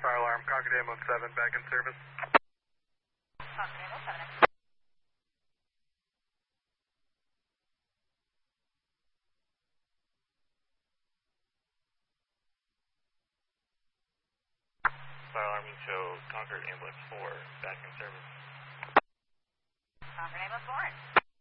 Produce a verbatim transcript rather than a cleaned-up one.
Fire alarm, Concord Ambulance seven, back in service. Concord Ambulance seven. Fire alarm, you show Concord Ambulance four, back in service. Concord Ambulance four.